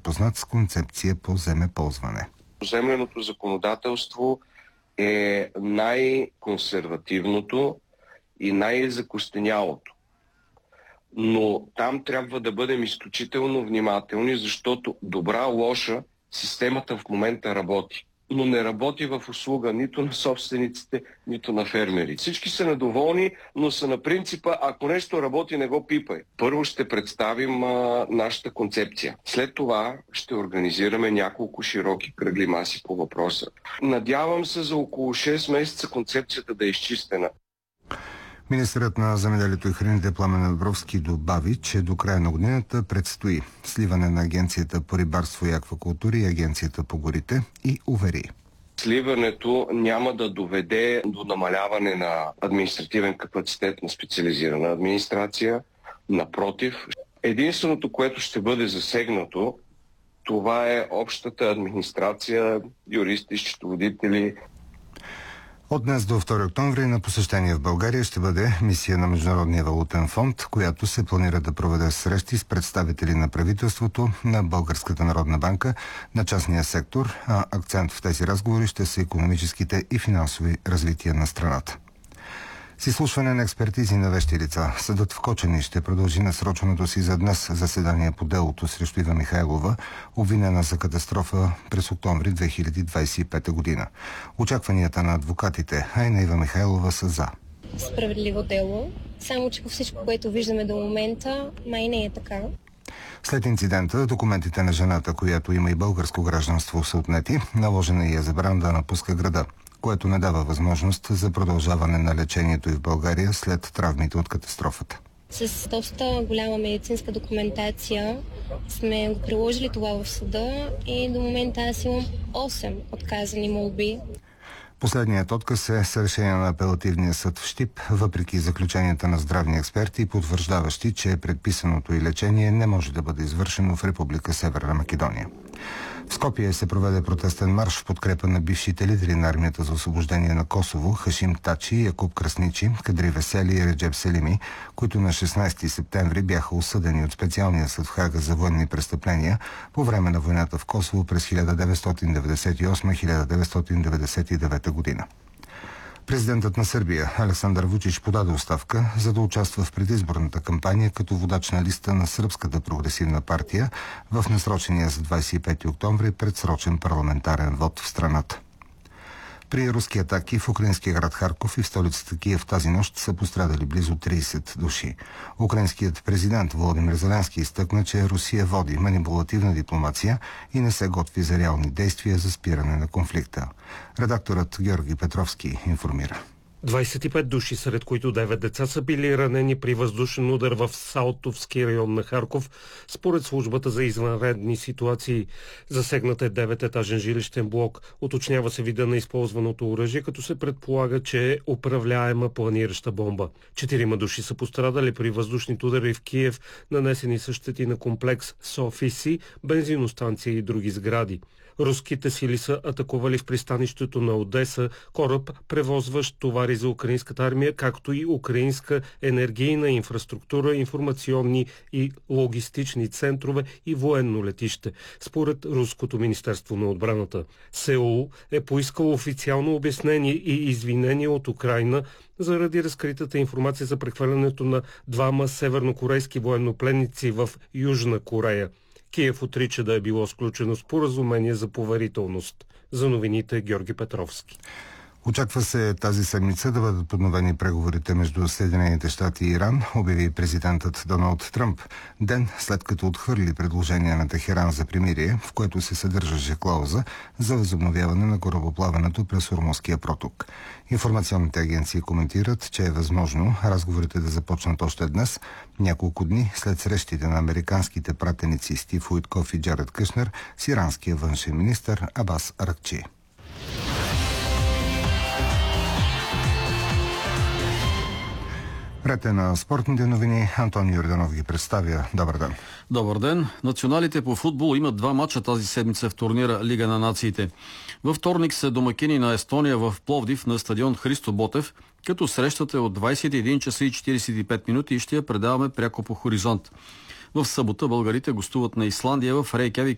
запознат с концепция по земеползване. Земеното законодателство е най-консервативното и най-закостенялото. Но там трябва да бъдем изключително внимателни, защото добра-лоша системата в момента работи. Но не работи в услуга нито на собствениците, нито на фермери. Всички са недоволни, но са на принципа, ако нещо работи, не го пипай. Първо ще представим нашата концепция. След това ще организираме няколко широки кръгли маси по въпроса. Надявам се за около 6 месеца концепцията да е изчистена. Министърът на земеделието и храните Пламен Абровски добави, че до края на годината предстои сливане на Агенцията по рибарство и аквакултури и Агенцията по горите и увери. Сливането няма да доведе до намаляване на административен капацитет на специализирана администрация. Напротив, единственото, което ще бъде засегнато, това е общата администрация, юристи, счетоводители. От днес до 2 октомври на посещение в България ще бъде мисия на Международния валутен фонд, която се планира да проведе срещи с представители на правителството, на Българската народна банка, на частния сектор, а акцент в тези разговори ще са икономическите и финансови развития на страната. С изслушване на експертизи на вещи лица, съдът в Кочани ще продължи насроченото си за днес заседание по делото срещу Ива Михайлова, обвинена за катастрофа през октомври 2025 година. Очакванията на адвокатите, а и на Ива Михайлова са за. Справедливо дело, само че по всичко, което виждаме до момента, май не е така. След инцидента, документите на жената, която има и българско гражданство, са отнети, наложена и е забрана да напуска града, което не дава възможност за продължаване на лечението и в България след травмите от катастрофата. С доста голяма медицинска документация сме го приложили това в съда и до момента аз имам 8 отказани молби. Последният отказ е с решение на апелативния съд в Щип, въпреки заключенията на здравни експерти, потвърждаващи, че предписаното и лечение не може да бъде извършено в Република Северна Македония. В Скопие се проведе протестен марш в подкрепа на бившите лидери на армията за освобождение на Косово Хашим Тачи, Якуб Красничи, Кадри Весели и Реджеп Селими, които на 16 септември бяха осъдени от специалния съд в Хага за военни престъпления по време на войната в Косово през 1998-1999 година. Президентът на Сърбия Александър Вучич подаде оставка, за да участва в предизборната кампания като водач на листа на Сръбската прогресивна партия в насрочения за 25 октомври предсрочен парламентарен вод в страната. При руски атаки в украинския град Харков и в столицата Киев тази нощ са пострадали близо 30 души. Украинският президент Володимир Зеленски изтъкна, че Русия води манипулативна дипломация и не се готви за реални действия за спиране на конфликта. Редакторът Георги Петровски информира. 25 души, сред които 9 деца, са били ранени при въздушен удар в Салтовски район на Харков, според службата за извънредни ситуации. Засегнат е 9-етажен жилищен блок. Уточнява се вида на използваното оръжие, като се предполага, че е управляема планираща бомба. 4 души са пострадали при въздушните удари в Киев, нанесени с щети на комплекс с бензиностанция и други сгради. Руските сили са атакували в пристанището на Одеса кораб, превозващ товари за украинската армия, както и украинска енергийна инфраструктура, информационни и логистични центрове и военно летище, според Руското министерство на отбраната. Сеул е поискало официално обяснение и извинение от Украйна заради разкритата информация за прехвърлянето на 2 севернокорейски военнопленници в Южна Корея. Киев отрича да е било сключено споразумение за поверителност. За новините Георги Петровски. Очаква се тази седмица да бъдат подновени преговорите между Съединените щати и Иран, обяви президентът Доналд Тръмп, ден след като отхвърли предложение на Техеран за примирие, в което се съдържаше клауза за възобновяване на корабоплаването през Ормузския проток. Информационните агенции коментират, че е възможно разговорите да започнат още днес, няколко дни след срещите на американските пратеници Стив Уитков и Джаред Кушнер с иранския външен министър Абас Аракчи. Ред е на спортните новини. Антон Йорданов ги представя. Добър ден. Добър ден. Националите по футбол имат 2 мача тази седмица в турнира Лига на нациите. Във вторник са домакини на Естония в Пловдив на стадион Христо Ботев, като срещата е от 21 часа и 45 минути и ще я предаваме пряко по Хоризонт. В събота българите гостуват на Исландия в Рейкявик